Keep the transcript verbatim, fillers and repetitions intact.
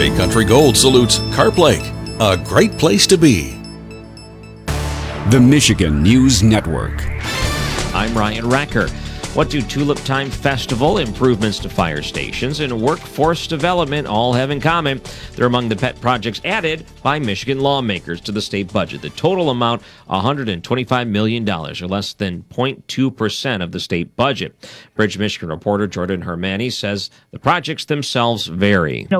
Big Country Gold salutes Carp Lake, a great place to be. The Michigan News Network. I'm Ryan Racker. What do Tulip Time Festival, improvements to fire stations, and workforce development all have in common? They're among the pet projects added by Michigan lawmakers to the state budget. The total amount, one hundred twenty-five million dollars, or less than zero point two percent of the state budget. Bridge Michigan reporter Jordan Hermani says the projects themselves vary.